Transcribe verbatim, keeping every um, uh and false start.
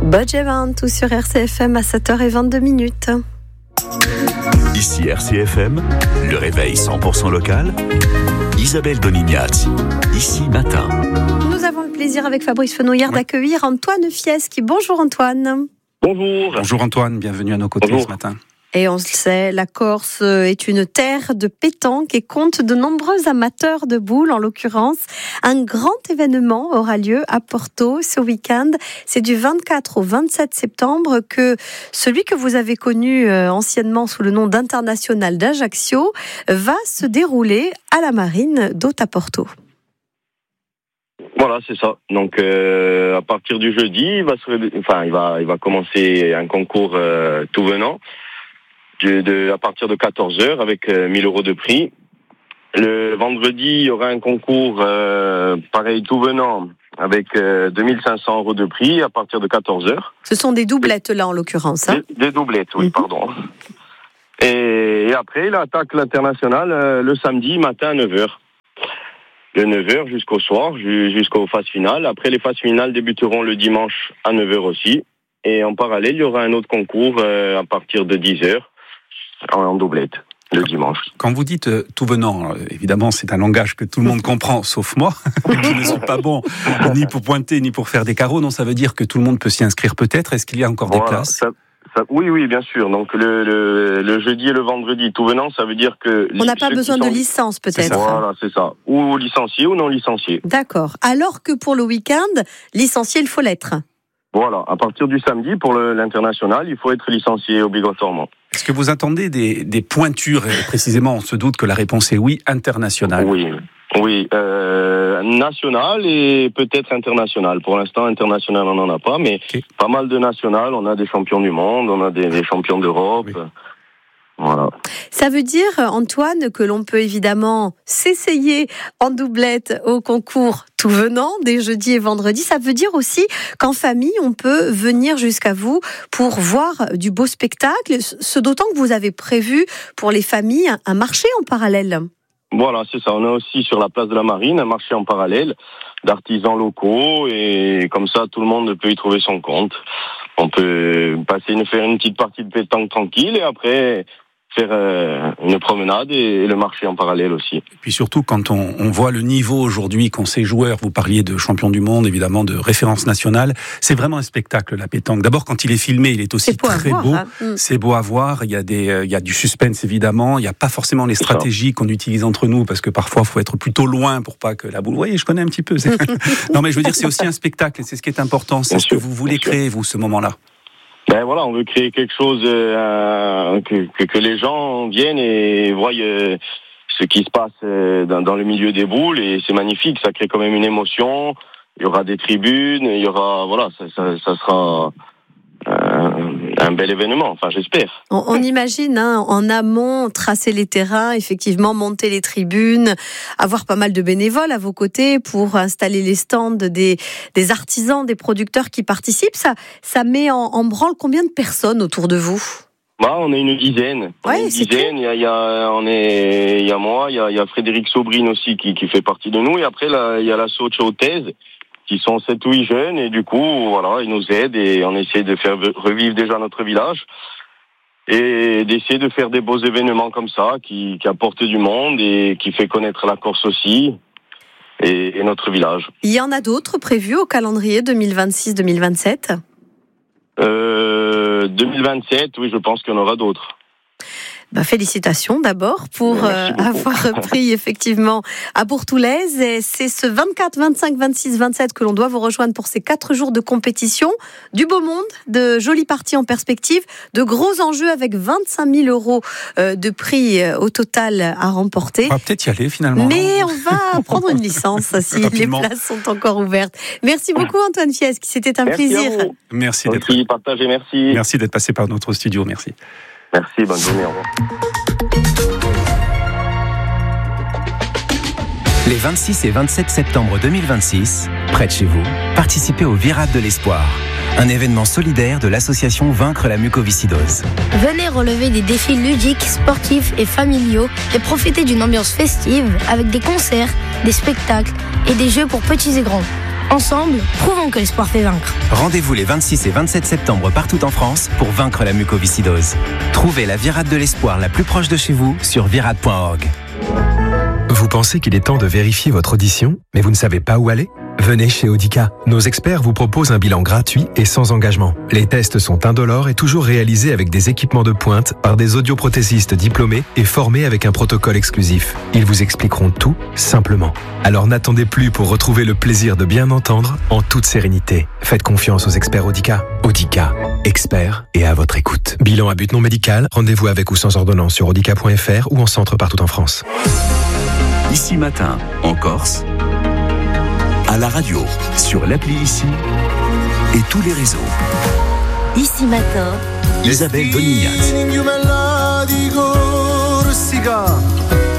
Budget vingt, tout sur R C F M à sept heures vingt-deux minutes. Ici R C F M, le réveil cent pour cent local. Isabelle Donignazzi, ici matin. Nous avons le plaisir avec Fabrice Fenouillard oui. d'accueillir Antoine Fieschi. Bonjour Antoine. Bonjour. Bonjour Antoine, bienvenue à nos côtés Bonjour. ce matin. Et on le sait, la Corse est une terre de pétanque et compte de nombreux amateurs de boules. En l'occurrence, un grand événement aura lieu à Porto ce week-end. C'est du vingt-quatre au vingt-sept septembre que celui que vous avez connu anciennement sous le nom d'International d'Ajaccio va se dérouler à la Marine d'Hôte à Porto. Voilà, c'est ça. Donc, euh, à partir du jeudi, il va, se, enfin, il va, il va commencer un concours euh, tout venant. De, de, à partir de quatorze heures avec euh, mille euros de prix. Le vendredi, il y aura un concours euh, pareil tout venant avec euh, deux mille cinq cents euros de prix à partir de quatorze heures. Ce sont des doublettes là en l'occurrence. Hein des, des doublettes, oui, mmh. pardon. Et, et après, il attaque l'international euh, le samedi matin à neuf heures. De neuf heures jusqu'au soir, jusqu'aux phases finales. Après, les phases finales débuteront le dimanche à neuf heures aussi. Et en parallèle, il y aura un autre concours euh, à partir de dix heures. En doublette, le dimanche. Quand vous dites euh, tout venant, évidemment, c'est un langage que tout le monde comprend, sauf moi, qui ne suis pas bon ni pour pointer, ni pour faire des carreaux. Non, ça veut dire que tout le monde peut s'y inscrire peut-être. Est-ce qu'il y a encore voilà, des places ça, ça, Oui, oui, bien sûr. Donc, le, le, le jeudi et le vendredi, tout venant, ça veut dire que... On n'a pas besoin sont... de licence, peut-être. C'est voilà, c'est ça. Ou licencié ou non licencié. D'accord. Alors que pour le week-end, licencié, il faut l'être. Voilà. À partir du samedi, pour le, l'international, il faut être licencié obligatoirement. Est-ce que vous attendez des, des pointures, et précisément, on se doute que la réponse est oui, internationale? Oui, oui, euh, national et peut-être international. Pour l'instant, international, on n'en a pas, mais okay. Pas mal de national. On a des champions du monde, on a des, des champions d'Europe. Oui. Voilà. Ça veut dire, Antoine, que l'on peut évidemment s'essayer en doublette au concours tout venant, des jeudis et vendredis. Ça veut dire aussi qu'en famille, on peut venir jusqu'à vous pour voir du beau spectacle, ce d'autant que vous avez prévu pour les familles un marché en parallèle. Voilà, c'est ça. On a aussi sur la place de la Marine un marché en parallèle d'artisans locaux et comme ça, tout le monde peut y trouver son compte. On peut passer une, faire une petite partie de pétanque tranquille et après... faire euh, une promenade et, et le marché en parallèle aussi. Et puis surtout, quand on, on voit le niveau aujourd'hui qu'ont ces joueurs, vous parliez de champions du monde, évidemment, de référence nationale, c'est vraiment un spectacle, la pétanque. D'abord, quand il est filmé, il est aussi très voir, beau. Hein. C'est beau à voir, il y a des, euh, il y a du suspense, évidemment, il n'y a pas forcément les stratégies qu'on utilise entre nous, parce que parfois, il faut être plutôt loin pour pas que la boule... Vous voyez, je connais un petit peu. Non, mais je veux dire, c'est aussi un spectacle, et c'est ce qui est important, c'est bien ce sûr, que vous voulez créer, vous, ce moment-là. Ben voilà, on veut créer quelque chose euh, que, que, que les gens viennent et voient euh, ce qui se passe euh, dans, dans le milieu des boules et c'est magnifique, ça crée quand même une émotion. Il y aura des tribunes, il y aura voilà, ça, ça, ça sera euh, un bel événement. Enfin, j'espère. On, on imagine hein, en amont tracer les terrains, effectivement monter les tribunes, avoir pas mal de bénévoles à vos côtés pour installer les stands des, des artisans, des producteurs qui participent. Ça, ça met en, en branle combien de personnes autour de vous ? Bah, on est une dizaine. On ouais, est une dizaine. Il y a, il y a, on est, il y a moi, il y a, il y a Frédéric Sobrine aussi qui, qui fait partie de nous. Et après, là, il y a l'asso Chautaise, qui sont sept ou huit jeunes. Et du coup, voilà, ils nous aident et on essaie de faire revivre déjà notre village. Et d'essayer de faire des beaux événements comme ça, qui, qui apportent du monde et qui fait connaître la Corse aussi. Et, et notre village. Il y en a d'autres prévus au calendrier deux mille vingt-six deux mille vingt-sept ? Euh, deux mille vingt-sept, oui, je pense qu'il y en aura d'autres. Ben, félicitations d'abord pour euh, avoir pris effectivement à Bourtoulaise. Et c'est ce vingt-quatre, vingt-cinq, vingt-six, vingt-sept que l'on doit vous rejoindre pour ces quatre jours de compétition. Du beau monde, de jolies parties en perspective, de gros enjeux avec vingt-cinq mille euros euh, de prix euh, au total à remporter. On va peut-être y aller finalement. Mais on va prendre une licence si les places sont encore ouvertes. Merci beaucoup Antoine Fieschi, c'était un merci plaisir. Merci d'être merci, partagez, merci. Merci d'être passé par notre studio, merci. Merci, bonne journée, au revoir. Les vingt-six et vingt-sept septembre deux mille vingt-six, près de chez vous, participez au Virade de l'Espoir, un événement solidaire de l'association Vaincre la mucoviscidose. Venez relever des défis ludiques, sportifs et familiaux et profiter d'une ambiance festive avec des concerts, des spectacles et des jeux pour petits et grands. Ensemble, prouvons que l'espoir fait vaincre. Rendez-vous les vingt-six et vingt-sept septembre partout en France pour vaincre la mucoviscidose. Trouvez la virade de l'espoir la plus proche de chez vous sur virade point org. Vous pensez qu'il est temps de vérifier votre audition, mais vous ne savez pas où aller ? Venez chez Audica. Nos experts vous proposent un bilan gratuit et sans engagement. Les tests sont indolores et toujours réalisés avec des équipements de pointe par des audioprothésistes diplômés et formés avec un protocole exclusif. Ils vous expliqueront tout simplement. Alors n'attendez plus pour retrouver le plaisir de bien entendre en toute sérénité. Faites confiance aux experts Audica. Audica, experts et à votre écoute. Bilan à but non médical, rendez-vous avec ou sans ordonnance sur audica point f r ou en centre partout en France. Ici Matin, en Corse, à la radio, sur l'appli Ici et tous les réseaux. Ici Matin, Isabelle Bonignat.